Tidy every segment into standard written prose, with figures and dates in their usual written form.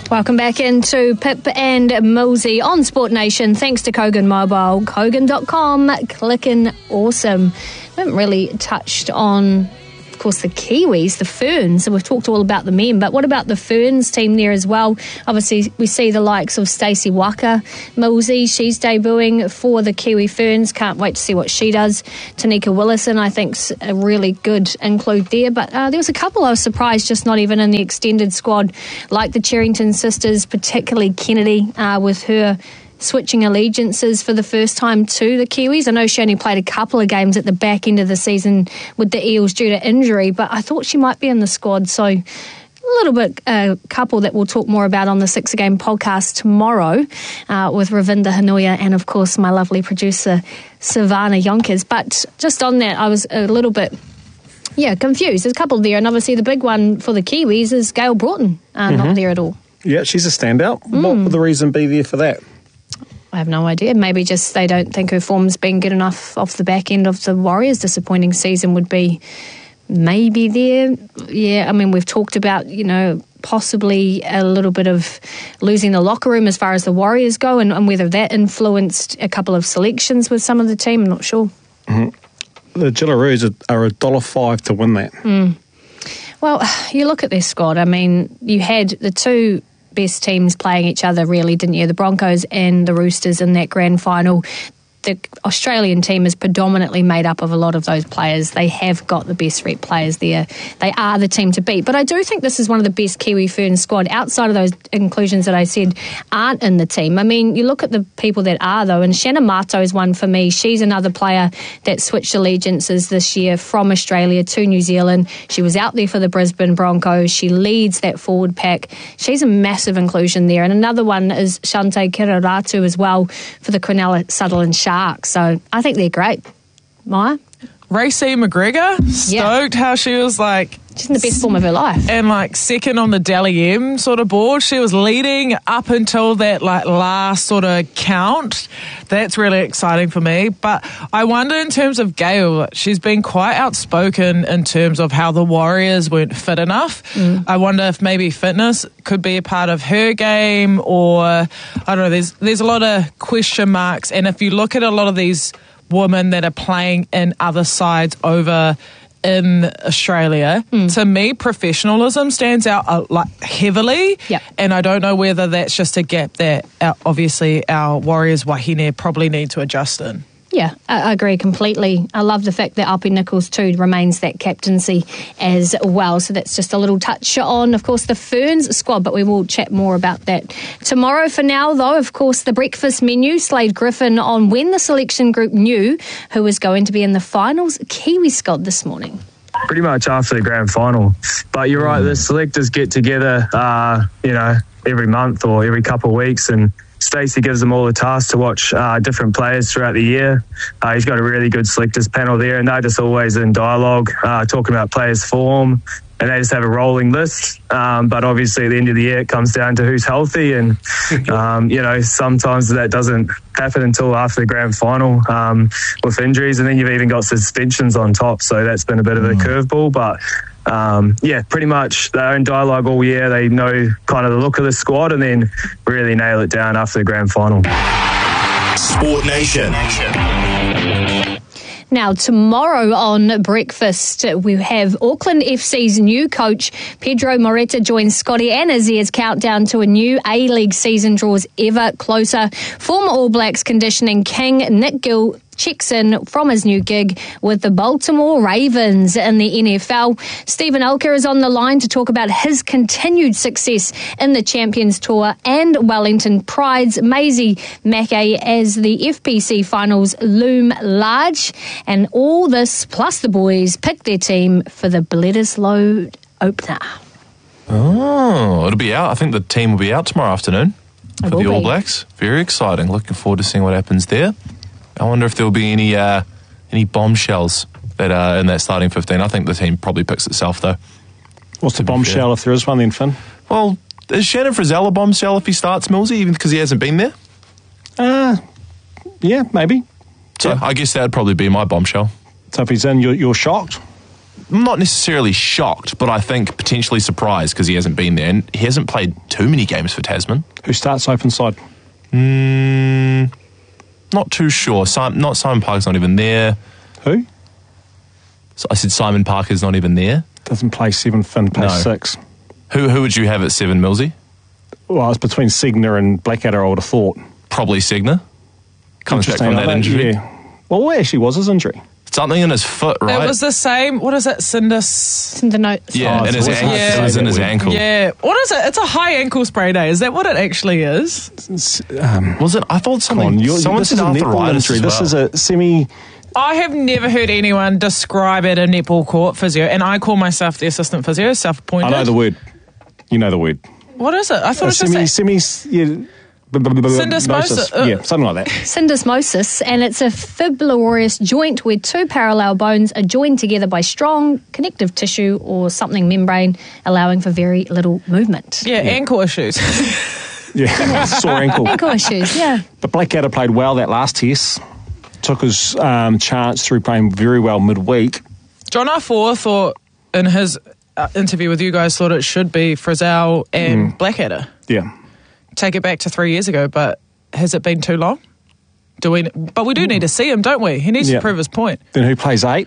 Welcome back into Pip and Millsy on Sport Nation. Thanks to Kogan Mobile, Kogan.com. Clickin' awesome. We haven't really touched on, of course, the Kiwis, the Ferns. So we've talked all about the men, but what about the Ferns team there as well? Obviously, we see the likes of Stacey Waka, Millsy. She's debuting for the Kiwi Ferns. Can't wait to see what she does. Tanika Willison, I think's a really good include there. But there was a couple I was surprised just not even in the extended squad, like the Cherrington sisters, particularly Kennedy, with her switching allegiances for the first time to the Kiwis. I know she only played a couple of games at the back end of the season with the Eels due to injury, but I thought she might be in the squad. So a little bit a couple that we'll talk more about on the Six A Game podcast tomorrow with Ravinda Hanuyia and, of course, my lovely producer, Savannah Yonkers. But just on that, I was a little bit confused. There's a couple there, and obviously the big one for the Kiwis is Gail Broughton, not there at all. Yeah, she's a standout. What would the reason be there for that? I have no idea. Maybe just they don't think her form's been good enough off the back end of the Warriors' disappointing season would be maybe there. Yeah, I mean, we've talked about, possibly a little bit of losing the locker room as far as the Warriors go and whether that influenced a couple of selections with some of the team. I'm not sure. Mm-hmm. The Jillaroos are $1.05 to win that. Well, you look at their squad. I mean, you had the two best teams playing each other, really, didn't you? The Broncos and the Roosters in that grand final. The Australian team is predominantly made up of a lot of those players. They have got the best rep players there. They are the team to beat. But I do think this is one of the best Kiwi Ferns squad outside of those inclusions that I said aren't in the team. I mean, you look at the people that are, though, and Shannon Mato is one for me. She's another player that switched allegiances this year from Australia to New Zealand. She was out there for the Brisbane Broncos. She leads that forward pack. She's a massive inclusion there. And another one is Shante Kiraratu as well for the Quinella Sutherland Sharks. So I think they're great. Maya? Racey McGregor, stoked how she was she's in the best form of her life. And second on the Dally M sort of board. She was leading up until that last sort of count. That's really exciting for me. But I wonder in terms of Gail, she's been quite outspoken in terms of how the Warriors weren't fit enough. I wonder if maybe fitness could be a part of her game, or I don't know, there's a lot of question marks. And if you look at a lot of these women that are playing in other sides over in Australia, to me, professionalism stands out heavily. Yep. And I don't know whether that's just a gap that obviously our Warriors Wahine probably need to adjust in. Yeah, I agree completely. I love the fact that Alpi Nichols too remains that captaincy as well. So that's just a little touch on, of course, the Ferns squad, but we will chat more about that tomorrow. For now, though, of course, the breakfast menu, Slade Griffin on when the selection group knew who was going to be in the finals Kiwi squad this morning. Pretty much after the grand final. But you're right, the selectors get together, every month or every couple of weeks, and Stacey gives them all the task to watch different players throughout the year. He's got a really good selectors panel there, and they're just always in dialogue, talking about players' form, and they just have a rolling list. But obviously at the end of the year, it comes down to who's healthy, and, sometimes that doesn't happen until after the grand final with injuries, and then you've even got suspensions on top, so that's been a bit of a curveball. But pretty much they're in dialogue all year. They know kind of the look of the squad and then really nail it down after the grand final. Sport Nation. Now, tomorrow on Breakfast, we have Auckland FC's new coach, Pedro Moreta, joins Scotty and Izzy as countdown to a new A-League season draws ever closer. Former All Blacks conditioning king Nick Gill checks in from his new gig with the Baltimore Ravens in the NFL. Stephen Elker is on the line to talk about his continued success in the Champions Tour and Wellington Pride's Maisie Mackay as the FPC finals loom large. And all this, plus the boys pick their team for the Bledisloe opener. Oh, it'll be out. I think the team will be out tomorrow afternoon for the All Blacks. Very exciting. Looking forward to seeing what happens there. I wonder if there will be any bombshells that are in that starting 15. I think the team probably picks itself, though. What's the bombshell if there is one then, Finn? Well, is Shannon Frizzell a bombshell if he starts, Millsy, even because he hasn't been there? Yeah, maybe. So I guess that would probably be my bombshell. So if he's in, you're shocked? not necessarily shocked, but I think potentially surprised because he hasn't been there and he hasn't played too many games for Tasman. Who starts open side? Not too sure. Simon Parker's not even there. Who? So I said Simon Parker's not even there. Doesn't play 7, Finn plays No. 6. Who would you have at 7, Millsy? Well, it's between Segner and Blackadder, I would have thought. Probably Segner. Comes back Interesting, from that injury. Yeah. Well, what actually was his injury? Something in his foot, right? It was the same. What is it? Yeah, in his it's ankle. Yeah. It was in his ankle. Yeah. What is it? It's a high ankle spray day. Is that what it actually is? Was it? I thought Come on, someone this said is a netball arthritis injury. as This well. is a semi... I have never heard anyone describe it a netball court physio, and I call myself the assistant physio, self-appointed. I know the word. You know the word. What is it? I thought it was just Syndesmosis. Yeah, something like that. Syndesmosis, and it's a fibrillarious joint where two parallel bones are joined together by strong connective tissue or something membrane, allowing for very little movement. Yeah, ankle issues. Yeah, sore ankle. Ankle issues, yeah. But Blackadder played well that last test. Took his chance through playing very well midweek. John R4 thought in his interview with you guys thought it should be Frizzell and Blackadder. Yeah. Take it back to 3 years ago, but has it been too long? But we do need to see him, don't we? He needs to prove his point. Then who plays 8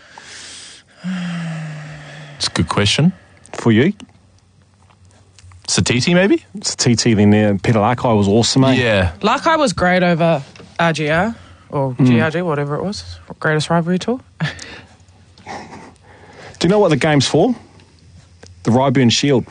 It's a good question. for you? Satiti, maybe? It's TT then there. Peter Larkai was awesome, mate. Yeah. Larkai was great over RGR or GRG, whatever it was. Greatest rivalry tour. Do you know what the game's for? The Ryburn Shield.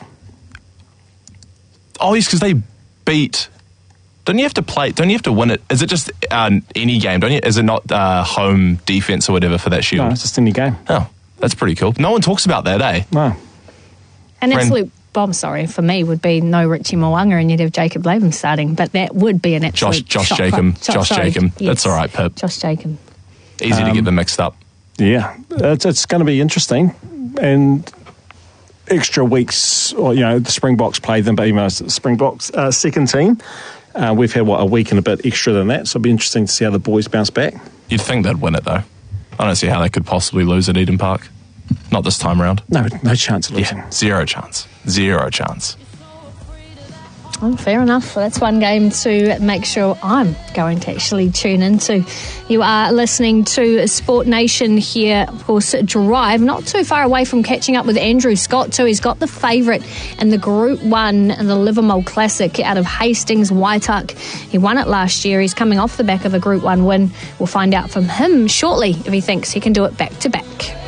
Oh, yes, because they beat... Don't you have to play... Don't you have to win it? Is it just any game, don't you? Is it not home defence or whatever for that shield? No, it's just any game. Oh, that's pretty cool. No one talks about that, eh? No. An Ren- absolute bomb, for me, would be no Richie Mo'unga and you'd have Jacob Latham starting, but that would be an absolute Josh shock. Jacob. Josh Sorry, Jacob. yes. That's all right, Pip. Josh Jacob. Easy to get them mixed up. Yeah. It's going to be interesting. And extra weeks, or, the Springboks played them, but even though it's the Springboks second team, we've had, a week and a bit extra than that, so it'll be interesting to see how the boys bounce back. You'd think they'd win it, though. I don't see how they could possibly lose at Eden Park. Not this time round. No chance of losing. Yeah, zero chance. Zero chance. Oh, fair enough. Well, that's one game to make sure I'm going to actually tune into. You are listening to Sport Nation here, of course, Drive. Not too far away from catching up with Andrew Scott, too. He's got the favourite in the Group 1 and the Livermore Classic out of Hastings Waituck. He won it last year. He's coming off the back of a Group 1 win. We'll find out from him shortly if he thinks he can do it back to back.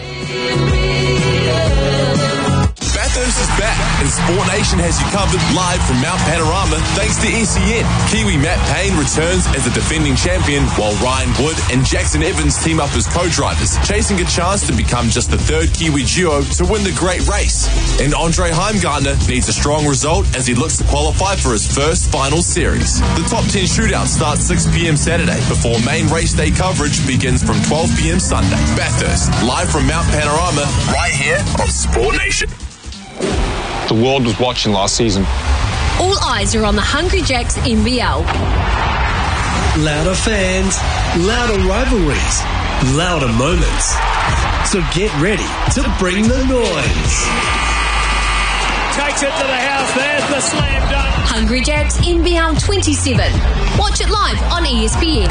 Bathurst is back, and Sport Nation has you covered live from Mount Panorama thanks to SEN. Kiwi Matt Payne returns as the defending champion, while Ryan Wood and Jackson Evans team up as co-drivers, chasing a chance to become just the third Kiwi duo to win the great race. And Andre Heimgartner needs a strong result as he looks to qualify for his first final series. The top 10 shootout starts 6 p.m. Saturday before main race day coverage begins from 12 p.m. Sunday. Bathurst, live from Mount Panorama, right here on Sport Nation. The world was watching last season. All eyes are on the Hungry Jacks NBL. Louder fans, louder rivalries, louder moments. So get ready to bring the noise. Takes it to the house. There's the slam dunk. Hungry Jacks NBL 27. Watch it live on ESPN.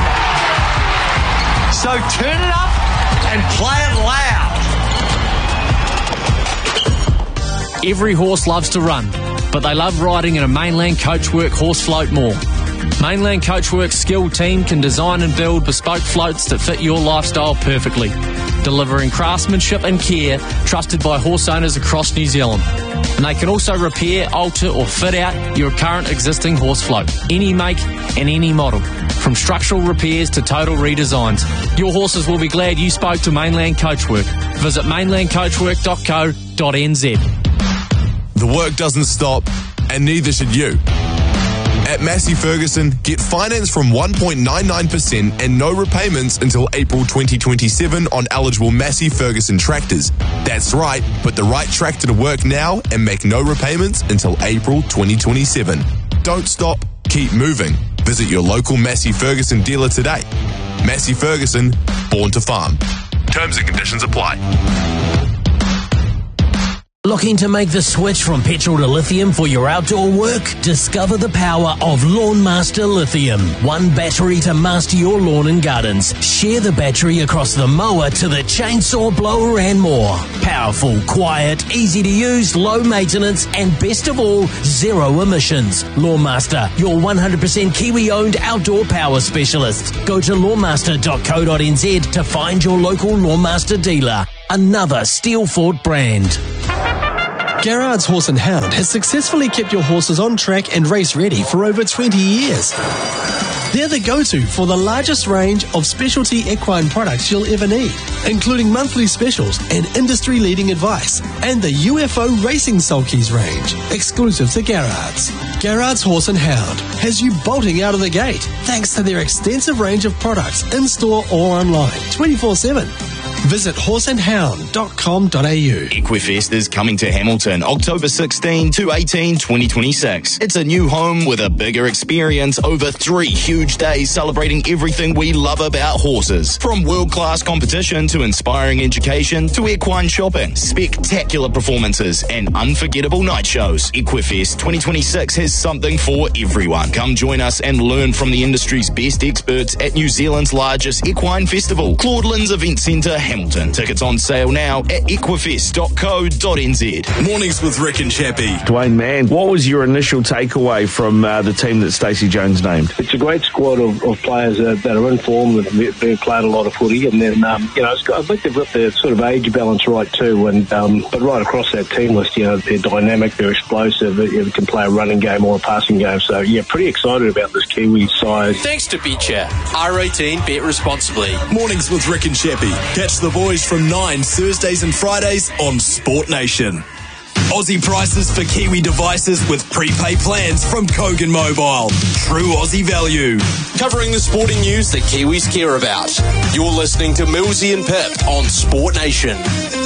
So turn it up and play it loud. Every horse loves to run, but they love riding in a Mainland Coachwork horse float more. Mainland Coachwork's skilled team can design and build bespoke floats that fit your lifestyle perfectly, delivering craftsmanship and care trusted by horse owners across New Zealand. And they can also repair, alter or fit out your current existing horse float, any make and any model, from structural repairs to total redesigns. Your horses will be glad you spoke to Mainland Coachwork. Visit mainlandcoachwork.co.nz. The work doesn't stop, and neither should you. At Massey Ferguson, get finance from 1.99% and no repayments until April 2027 on eligible Massey Ferguson tractors. That's right, put the right tractor to work now and make no repayments until April 2027. Don't stop, keep moving. Visit your local Massey Ferguson dealer today. Massey Ferguson, born to farm. Terms and conditions apply. Looking to make the switch from petrol to lithium for your outdoor work? Discover the power of Lawn Master Lithium. One battery to master your lawn and gardens. Share the battery across the mower to the chainsaw, blower and more. Powerful, quiet, easy to use, low maintenance and best of all, zero emissions. Lawn Master, your 100% Kiwi-owned outdoor power specialist. Go to lawnmaster.co.nz to find your local Lawn Master dealer. Another Steelfort brand. Garrard's Horse and Hound has successfully kept your horses on track and race ready for over 20 years. They're the go-to for the largest range of specialty equine products you'll ever need, including monthly specials and industry-leading advice, and the UFO Racing Sulkies range, exclusive to Garrard's. Garrard's Horse and Hound has you bolting out of the gate thanks to their extensive range of products in-store or online, 24/7. Visit horseandhound.com.au. Equifest is coming to Hamilton October 16 to 18, 2026. It's a new home with a bigger experience over 3 huge days celebrating everything we love about horses. From world-class competition to inspiring education to equine shopping, spectacular performances and unforgettable night shows. Equifest 2026 has something for everyone. Come join us and learn from the industry's best experts at New Zealand's largest equine festival, Claudelands Event Centre, Hamilton. Tickets on sale now at equifest.co.nz. Mornings with Rick and Chappie. Dwayne Mann, what was your initial takeaway from the team that Stacey Jones named? It's a great squad of players that are in form, that have played a lot of footy, and then I think they've got their sort of age balance right too. And but right across that team list, they're dynamic, they're explosive, they can play a running game or a passing game. So yeah, pretty excited about this Kiwi side. Thanks to BetChat. R18, bet responsibly. Mornings with Rick and Chappie. Catch the boys from 9 Thursdays and Fridays on Sport Nation. Aussie prices for Kiwi devices with prepaid plans from Kogan Mobile. True Aussie value. Covering the sporting news that Kiwis care about. You're listening to Millsy and Pip on Sport Nation.